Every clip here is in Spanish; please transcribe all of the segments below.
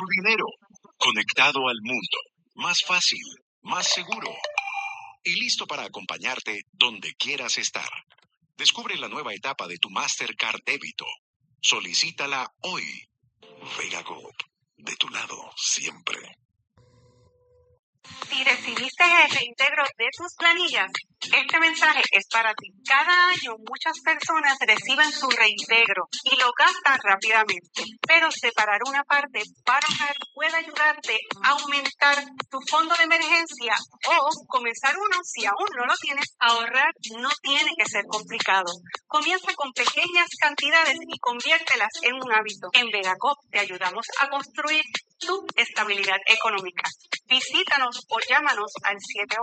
tu dinero. Conectado al mundo. Más fácil, más seguro. Y listo para acompañarte donde quieras estar. Descubre la nueva etapa de tu Mastercard Débito. Solicítala hoy. Vega Group, de tu lado siempre. Si recibiste el reintegro de tus planillas, este mensaje es para ti. Cada año muchas personas reciben su reintegro y lo gastan rápidamente, pero separar una parte para ahorrar puede ayudarte a aumentar tu fondo de emergencia o comenzar uno si aún no lo tienes. Ahorrar no tiene que ser complicado. Comienza con pequeñas cantidades y conviértelas en un hábito. En Vegacop te ayudamos a construir tu estabilidad económica. Visítanos o llámanos al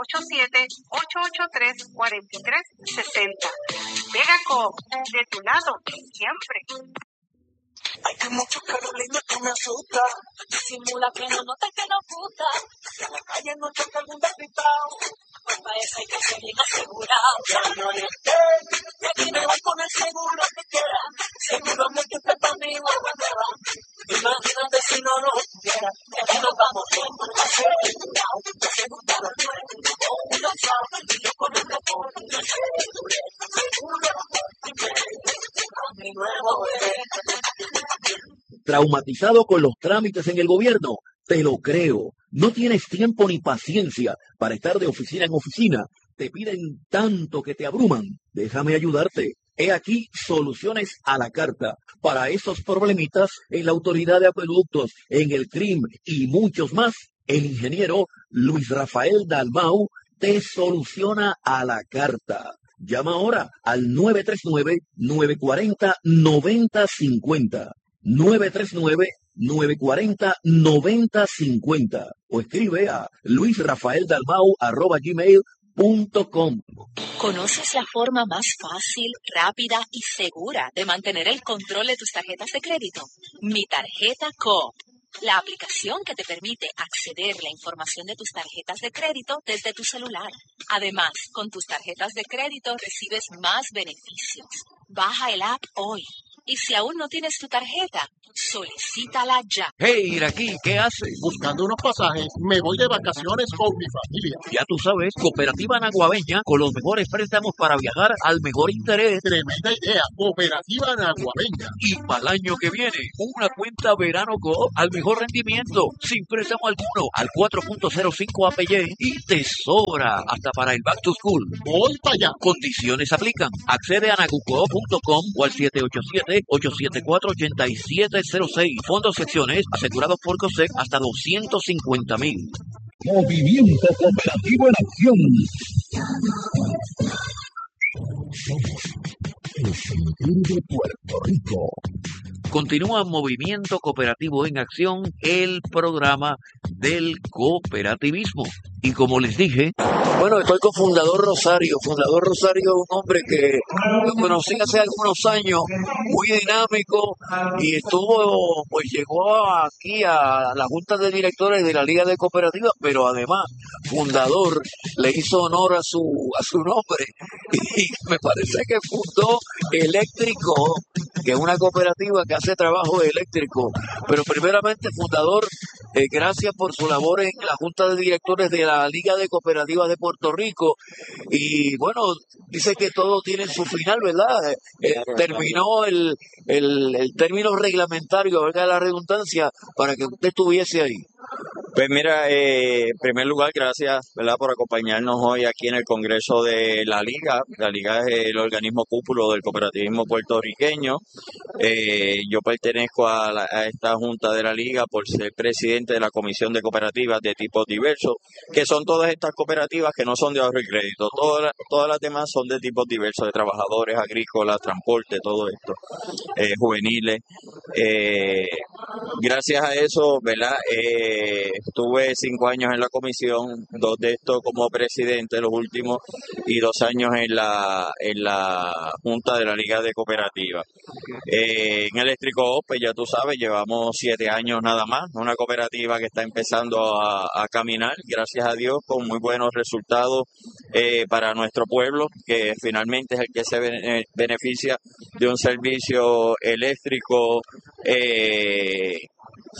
787-883-4360. Vegacop, de tu lado, siempre. Hay que mucho Carolina que me asusta. Simula que no nota que nos gusta. Que en la calle no choca algún despistado. Para eso hay que ser bien asegurado. Señores, y aquí me voy con el seguro que quiera. Seguramente que para mí va a ganar. Imagínate si no lo quiera. Que aquí nos vamos todos asegurados. Asegurado al nuevo. Uno sabe y yo con el mejor. Seguro. Mi nuevo ¿Traumatizado con los trámites en el gobierno? Te lo creo. No tienes tiempo ni paciencia para estar de oficina en oficina. Te piden tanto que te abruman. Déjame ayudarte. He aquí soluciones a la carta para esos problemitas en la Autoridad de Acueductos, en el CRIM y muchos más. El ingeniero Luis Rafael Dalmau te soluciona a la carta. Llama ahora al 939-940-9050. 939-940-9050 o escribe a luisrafaeldalmau@gmail.com. ¿Conoces la forma más fácil, rápida y segura de mantener el control de tus tarjetas de crédito? Mi Tarjeta Coop. La aplicación que te permite acceder a la información de tus tarjetas de crédito desde tu celular. Además, con tus tarjetas de crédito recibes más beneficios. Baja el app hoy. Y si aún no tienes tu tarjeta, solicítala ya. Hey, Iraquí, ¿qué haces? Buscando unos pasajes, me voy de vacaciones con mi familia. Ya tú sabes, Cooperativa Naguabeña, con los mejores préstamos para viajar al mejor interés. Tremenda idea, Cooperativa Naguabeña. Y para el año que viene, una cuenta Verano Coop al mejor rendimiento, sin préstamo alguno, al 4.05 APY y te sobra hasta para el Back to School. Voy para allá. Condiciones aplican. Accede a nagucoop.com o al 787-874-8706. Fondos secciones asegurados por COSEC hasta 250,000. Movimiento Cooperativo en Acción. Somos el sentir de Puerto Rico. Continúa Movimiento Cooperativo en Acción, el programa del cooperativismo. Y como les dije, bueno, estoy con Fundador Rosario. Fundador Rosario es un hombre que lo conocí hace algunos años, muy dinámico, y pues llegó aquí a la Junta de Directores de la Liga de Cooperativas, pero además, Fundador le hizo honor a su nombre, y me parece que fundó Eléctrico, que es una cooperativa que hace trabajo eléctrico. Pero primeramente, Fundador, gracias por su labor en la Junta de Directores de la Liga de Cooperativas de Puerto Rico. Y bueno, dice que todo tiene su final, ¿verdad? Terminó el término reglamentario, valga la redundancia, para que usted estuviese ahí. Pues mira, en primer lugar, gracias, ¿verdad?, por acompañarnos hoy aquí en el Congreso de la Liga. La Liga es el organismo cúpulo del cooperativismo puertorriqueño. Yo pertenezco a esta Junta de la Liga por ser presidente de la Comisión de Cooperativas de tipos diversos, que son todas estas cooperativas que no son de ahorro y crédito. Todas las demás son de tipos diversos, de trabajadores, agrícolas, transporte, todo esto, juveniles. Gracias a eso, ¿verdad?, estuve 5 años en la comisión, 2 de estos como presidente, los últimos, y 2 años en la Junta de la Liga de Cooperativas. En Eléctrico, pues ya tú sabes, llevamos 7 años nada más, una cooperativa que está empezando a caminar, gracias a Dios, con muy buenos resultados para nuestro pueblo, que finalmente es el que se beneficia de un servicio eléctrico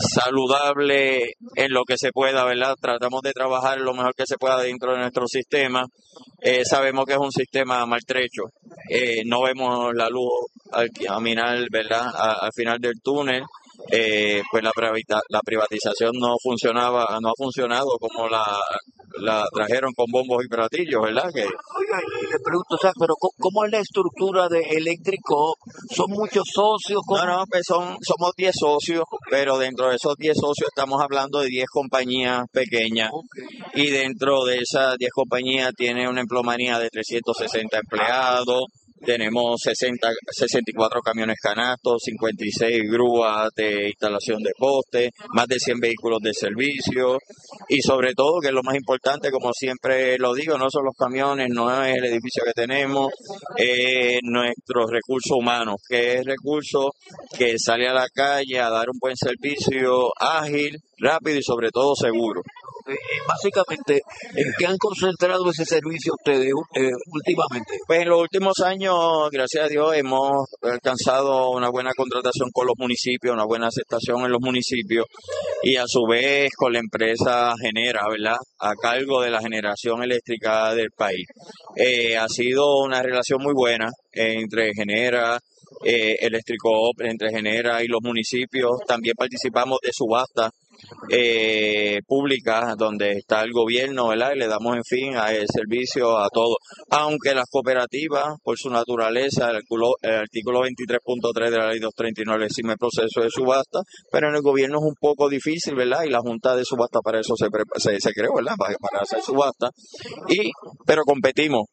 saludable en lo que se pueda, ¿verdad? Tratamos de trabajar lo mejor que se pueda dentro de nuestro sistema. Sabemos que es un sistema maltrecho. No vemos la luz al caminar, ¿verdad? Al final del túnel. Pues la privatización no ha funcionado como la trajeron con bombos y platillos, ¿verdad? Oiga, y le pregunto, o sea, pero ¿cómo es la estructura de Eléctrico? ¿Son muchos socios? No, pues somos 10 socios, pero dentro de esos 10 socios estamos hablando de 10 compañías pequeñas. Okay. Y dentro de esas 10 compañías tiene una empleomanía de 360 empleados. Tenemos 64 camiones canastos, 56 grúas de instalación de postes, más de 100 vehículos de servicio y sobre todo, que es lo más importante, como siempre lo digo, no son los camiones, no es el edificio que tenemos, nuestros recursos humanos, que es recurso que sale a la calle a dar un buen servicio ágil, rápido y sobre todo seguro. Básicamente, ¿en qué han concentrado ese servicio ustedes últimamente? Pues en los últimos años, gracias a Dios, hemos alcanzado una buena contratación con los municipios, una buena aceptación en los municipios y a su vez con la empresa Genera, ¿verdad? A cargo de la generación eléctrica del país. Ha sido una relación muy buena entre Genera, Eléctrico, entre Genera y los municipios. También participamos de subastas públicas donde está el gobierno, ¿verdad? Y le damos en fin a el servicio a todos. Aunque las cooperativas, por su naturaleza, el artículo 23.3 de la ley 239 exime el proceso de subasta, pero en el gobierno es un poco difícil, ¿verdad? Y la junta de subasta para eso se creó, ¿verdad? Para hacer subasta. Pero competimos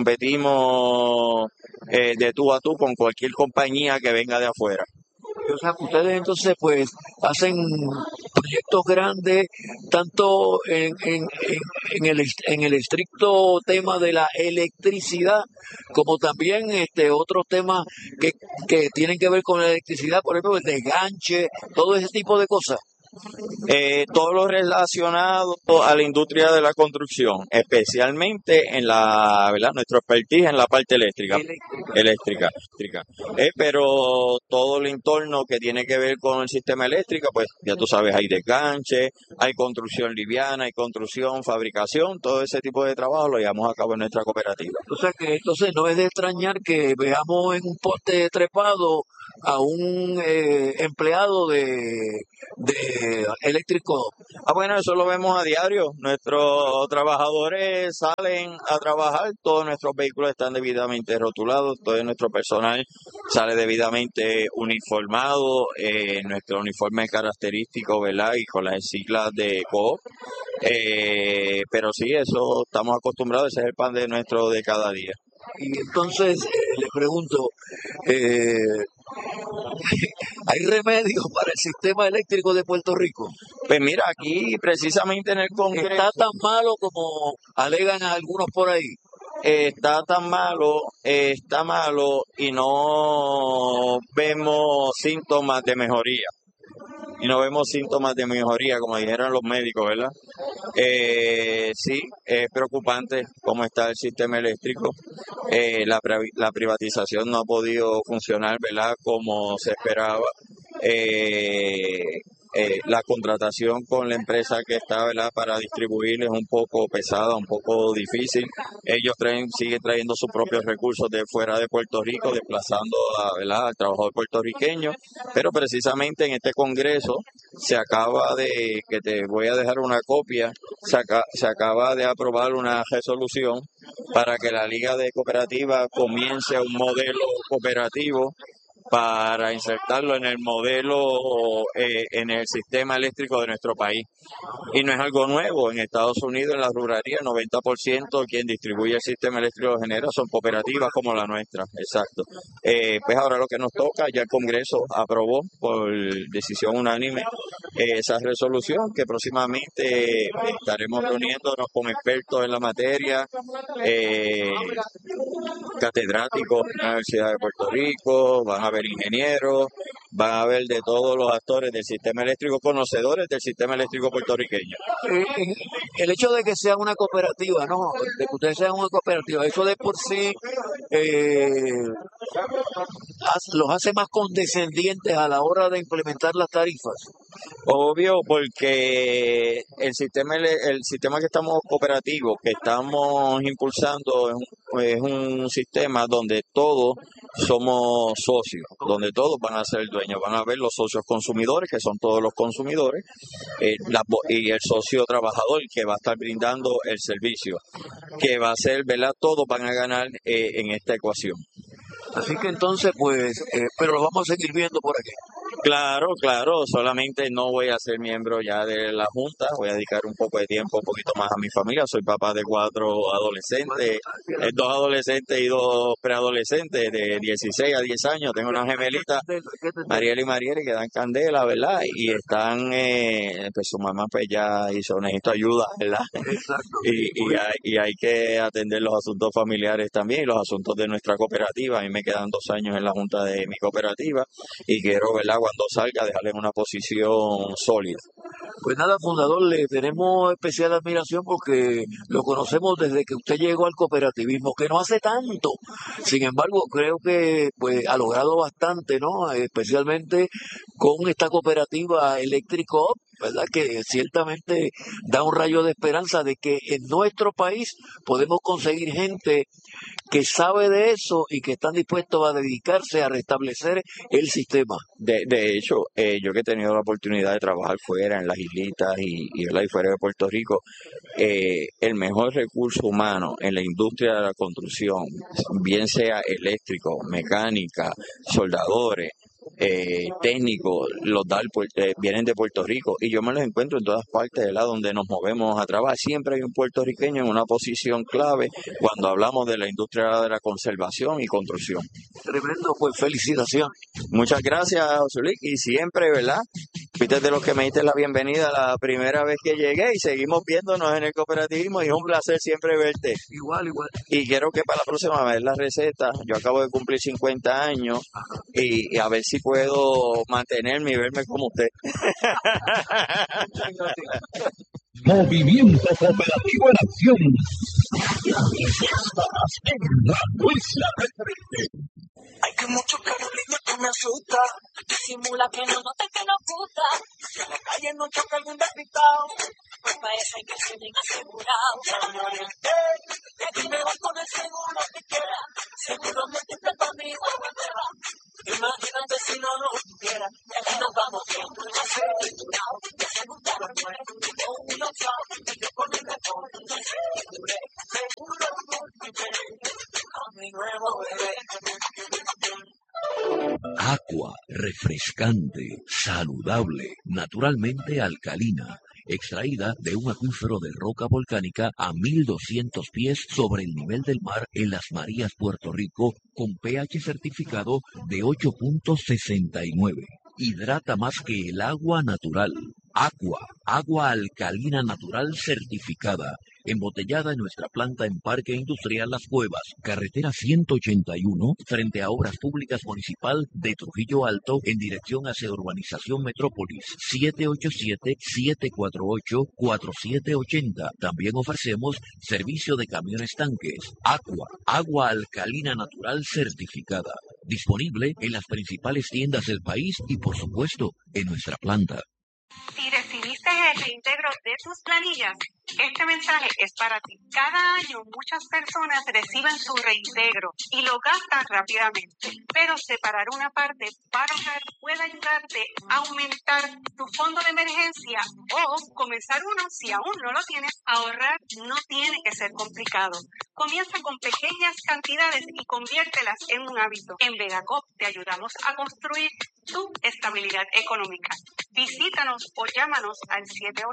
de tú a tú con cualquier compañía que venga de afuera. O sea, ustedes entonces pues hacen proyectos grandes, tanto en el estricto tema de la electricidad, como también otros temas que tienen que ver con la electricidad, por ejemplo, el desganche, todo ese tipo de cosas. Todo lo relacionado a la industria de la construcción, especialmente en nuestro expertise en la parte eléctrica. Pero todo el entorno que tiene que ver con el sistema eléctrico, pues ya tú sabes, hay desganche, hay construcción liviana, hay construcción, fabricación, todo ese tipo de trabajo lo llevamos a cabo en nuestra cooperativa. O sea que entonces no es de extrañar que veamos en un poste trepado a un empleado de eléctrico. Bueno, eso lo vemos a diario. Nuestros trabajadores salen a trabajar, todos nuestros vehículos están debidamente rotulados, todo nuestro personal sale debidamente uniformado, nuestro uniforme característico, ¿verdad? Y con las siglas de Coop. Pero sí, eso estamos acostumbrados, ese es el pan de nuestro de cada día. Y entonces le pregunto, ¿hay remedio para el sistema eléctrico de Puerto Rico? Pues mira, aquí precisamente en el Congreso... ¿Está tan malo como alegan algunos por ahí? Está malo y no vemos síntomas de mejoría. Como dijeron los médicos, ¿verdad? Sí, es preocupante cómo está el sistema eléctrico. La privatización no ha podido funcionar, ¿verdad? Como se esperaba. La contratación con la empresa que está, ¿verdad? Para distribuir es un poco pesada, un poco difícil. Ellos siguen trayendo sus propios recursos de fuera de Puerto Rico, desplazando ¿verdad? Al trabajador puertorriqueño. Pero precisamente en este Congreso que te voy a dejar una copia, se acaba de aprobar una resolución para que la Liga de Cooperativas comience un modelo cooperativo para insertarlo en el modelo, en el sistema eléctrico de nuestro país. Y no es algo nuevo. En Estados Unidos, en la ruralía, el 90% quien distribuye el sistema eléctrico de Genera son cooperativas como la nuestra. Exacto. Pues ahora lo que nos toca, ya el Congreso aprobó por decisión unánime esa resolución, que próximamente estaremos reuniéndonos con expertos en la materia, catedráticos de la Universidad de Puerto Rico, van a haber ingenieros, van a haber de todos los actores del sistema eléctrico, conocedores del sistema eléctrico puertorriqueño. El hecho de que sean una cooperativa, ¿no? De que ustedes sean una cooperativa, eso de por sí los hace más condescendientes a la hora de implementar las tarifas. Obvio, porque el sistema que estamos cooperativo, que estamos impulsando, es un sistema donde todos somos socios, donde todos van a ser dueños, van a ver los socios consumidores, que son todos los consumidores, y el socio trabajador, que va a estar brindando el servicio, que va a ser, ¿verdad? Todos van a ganar en esta ecuación. Así que entonces, pues, pero lo vamos a seguir viendo por aquí. Claro, solamente no voy a ser miembro ya de la Junta, voy a dedicar un poco de tiempo, un poquito más a mi familia, soy papá de 4 adolescentes, 2 adolescentes y 2 preadolescentes de 16 a 10 años, tengo una gemelita, Mariel y Mariel, que dan candela, ¿verdad? Y están, pues su mamá pues ya hizo, necesito ayuda, ¿verdad? Y hay que atender los asuntos familiares también, y los asuntos de nuestra cooperativa. A mí me quedan 2 años en la Junta de mi cooperativa y quiero, ¿verdad?, cuando salga, dejarle en una posición sólida. Pues nada, fundador, le tenemos especial admiración porque lo conocemos desde que usted llegó al cooperativismo, que no hace tanto. Sin embargo, creo que pues ha logrado bastante, ¿no? Especialmente con esta cooperativa Eléctrico, ¿verdad? Que ciertamente da un rayo de esperanza de que en nuestro país podemos conseguir gente que sabe de eso y que están dispuestos a dedicarse a restablecer el sistema. De hecho, yo que he tenido la oportunidad de trabajar fuera, en las islitas y fuera de Puerto Rico, el mejor recurso humano en la industria de la construcción, bien sea eléctrico, mecánica, soldadores, técnicos, vienen de Puerto Rico, y yo me los encuentro en todas partes de donde nos movemos a trabajar. Siempre hay un puertorriqueño en una posición clave cuando hablamos de la industria de la conservación y construcción. Tremendo, pues felicitaciones. Muchas gracias, José Luis, y siempre, ¿verdad? Fuiste de los que me diste la bienvenida la primera vez que llegué, y seguimos viéndonos en el cooperativismo, y es un placer siempre verte. Igual. Y quiero que para la próxima vez la receta, yo acabo de cumplir 50 años, y a ver si puedo mantenerme y verme como usted. Movimiento Cooperativo en Acción. Nuestra referente. Hay que mucho Carolina que me asusta. Disimula que no nota que nos gusta. Que en la calle no choca algún despistado. Pues para eso hay que ser bien asegurado. Y aquí me voy con el seguro que quiera. Seguro me quita para mí o bandera. Imagínate si no nos hubiera. Y aquí nos vamos siempre asegurado. Que se gustaron nueve. Con un chao. Y yo con mi mejor. Seguro con mi nuevo bebé. Aqua, refrescante, saludable, naturalmente alcalina, extraída de un acuífero de roca volcánica a 1200 pies sobre el nivel del mar en Las Marías, Puerto Rico, con pH certificado de 8.69. Hidrata más que el agua natural. Aqua, agua alcalina natural certificada, embotellada en nuestra planta en Parque Industrial Las Cuevas, carretera 181, frente a Obras Públicas Municipal de Trujillo Alto, en dirección hacia Urbanización Metrópolis, 787-748-4780. También ofrecemos servicio de camiones tanques. Aqua, agua alcalina natural certificada, disponible en las principales tiendas del país y, por supuesto, en nuestra planta. Si recibiste el reintegro de tus planillas, este mensaje es para ti. Cada año muchas personas reciben su reintegro y lo gastan rápidamente, pero separar una parte para ahorrar puede ayudarte a aumentar tu fondo de emergencia o comenzar uno si aún no lo tienes. Ahorrar no tiene que ser complicado. Comienza con pequeñas cantidades y conviértelas en un hábito. En Vegacop te ayudamos a construir tu estabilidad económica. Visítanos o llámanos al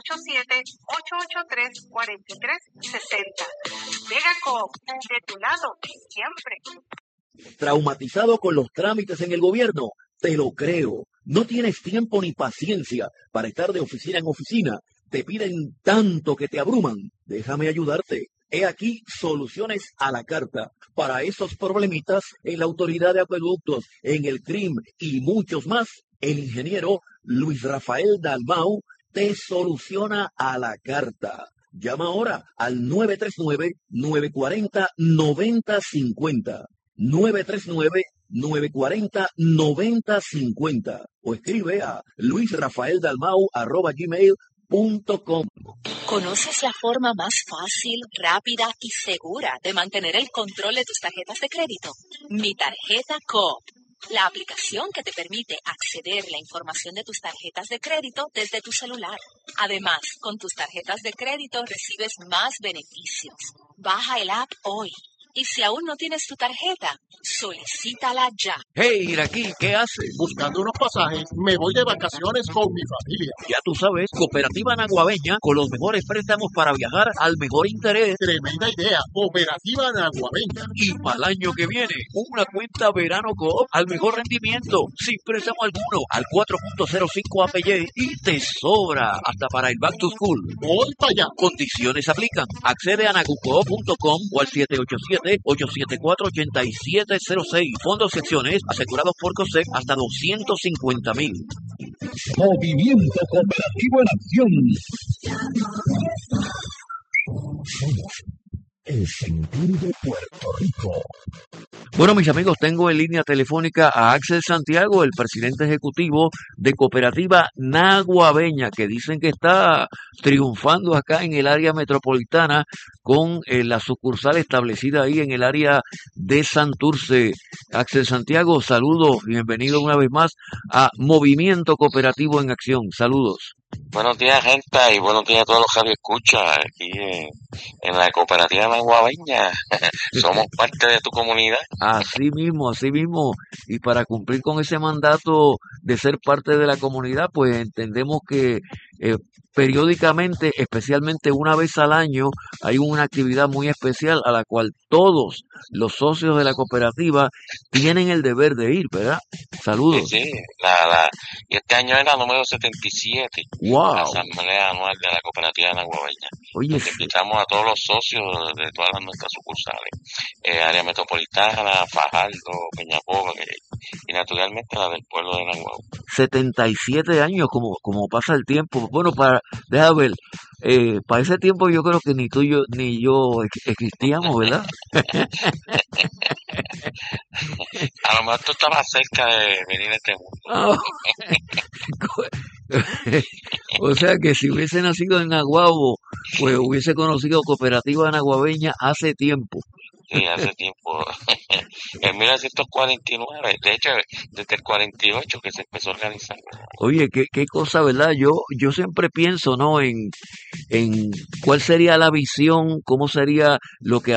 787-883-4360. Vegacop, de tu lado siempre. ¿Traumatizado con los trámites en el gobierno? Te lo creo. No tienes tiempo ni paciencia para estar de oficina en oficina. Te piden tanto que te abruman. Déjame ayudarte. He aquí soluciones a la carta para esos problemitas en la Autoridad de Acueductos, en el CRIM y muchos más. El ingeniero Luis Rafael Dalmau te soluciona a la carta. Llama ahora al 939-940-9050. 939-940-9050 o escribe a luisrafaeldalmau@gmail.com. ¿Conoces la forma más fácil, rápida y segura de mantener el control de tus tarjetas de crédito? Mi Tarjeta Coop, la aplicación que te permite acceder a la información de tus tarjetas de crédito desde tu celular. Además, con tus tarjetas de crédito recibes más beneficios. Baja el app hoy. Y si aún no tienes tu tarjeta, solicítala ya. Hey, Iraquí, ¿qué haces? Buscando unos pasajes, me voy de vacaciones con mi familia. Ya tú sabes, Cooperativa Naguabeña, con los mejores préstamos para viajar al mejor interés. Tremenda idea, Cooperativa Naguabeña. Y para el año que viene, una cuenta Verano Coop al mejor rendimiento, sin préstamo alguno, al 4.05 APY y te sobra hasta para el Back to School. Voy para allá. Condiciones aplican. Accede a nagucoop.com o al 787-874-8706. Fondos secciones asegurados por COSEC hasta 250,000. Movimiento Cooperativo en Acción. Somos el sentir de Puerto Rico. Bueno, mis amigos, tengo en línea telefónica a Axel Santiago, el presidente ejecutivo de Cooperativa Naguabeña, que dicen que está triunfando acá en el área metropolitana con la sucursal establecida ahí en el área de Santurce. Axel Santiago, saludos, bienvenido una vez más a Movimiento Cooperativo en Acción. Saludos. Buenos días, gente, y buenos días a todos los que escuchan aquí en la Cooperativa Naguabeña. Somos parte de tu comunidad. Así mismo, así mismo. Y para cumplir con ese mandato de ser parte de la comunidad, pues entendemos que periódicamente, especialmente una vez al año, hay una actividad muy especial a la cual todos los socios de la cooperativa tienen el deber de ir, ¿verdad? Saludos. Sí, y este año es la número 77, ¡wow! La asamblea anual de la Cooperativa Naguabeña. Oye, Invitamos a todos los socios de todas nuestras sucursales, área metropolitana, Fajardo, Peñapobre y naturalmente la del pueblo de Naguabo. 77 años, como pasa el tiempo. Bueno, deja ver, para ese tiempo yo creo que ni tú ni yo existíamos, ¿verdad? A lo mejor tú estabas cerca de venir a este mundo. O sea que si hubiese nacido en Naguabo, pues hubiese conocido Cooperativa Naguabeña hace tiempo. Sí, hace tiempo. En 1949, de hecho, desde el 48 que se empezó a organizar. Oye, qué cosa, ¿verdad? Yo siempre pienso, ¿no? En cuál sería la visión, cómo sería lo que